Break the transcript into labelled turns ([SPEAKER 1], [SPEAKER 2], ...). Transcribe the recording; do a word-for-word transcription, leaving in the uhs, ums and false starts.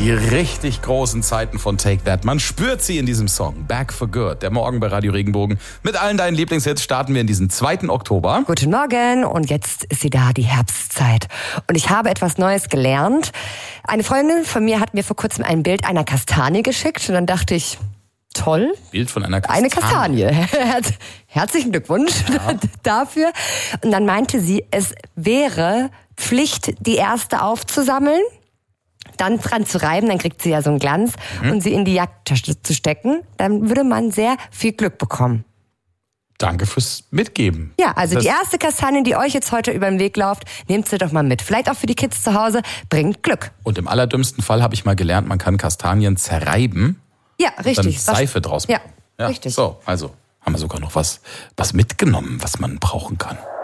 [SPEAKER 1] Die richtig großen Zeiten von Take That. Man spürt sie in diesem Song. Back for Good. Der Morgen bei Radio Regenbogen. Mit allen deinen Lieblingshits starten wir in diesen zweiten Oktober.
[SPEAKER 2] Guten Morgen. Und jetzt ist sie da, die Herbstzeit. Und ich habe etwas Neues gelernt. Eine Freundin von mir hat mir vor kurzem ein Bild einer Kastanie geschickt. Und dann dachte ich, toll.
[SPEAKER 1] Bild von einer Kastanie.
[SPEAKER 2] Eine Kastanie. Herzlichen Glückwunsch ja. dafür. Und dann meinte sie, es wäre Pflicht, die erste aufzusammeln, dann dran zu reiben, dann kriegt sie ja so einen Glanz, mhm. und sie in die Jackentasche zu stecken, dann würde man sehr viel Glück bekommen.
[SPEAKER 1] Danke fürs Mitgeben.
[SPEAKER 2] Ja, also
[SPEAKER 1] das
[SPEAKER 2] die erste Kastanie, die euch jetzt heute über den Weg läuft, nehmt sie doch mal mit. Vielleicht auch für die Kids zu Hause, bringt Glück.
[SPEAKER 1] Und im allerdümmsten Fall habe ich mal gelernt, man kann Kastanien zerreiben.
[SPEAKER 2] Ja, richtig.
[SPEAKER 1] Und dann Seife draus machen.
[SPEAKER 2] Ja,
[SPEAKER 1] ja,
[SPEAKER 2] richtig.
[SPEAKER 1] So, also haben wir sogar noch was, was mitgenommen, was man brauchen kann.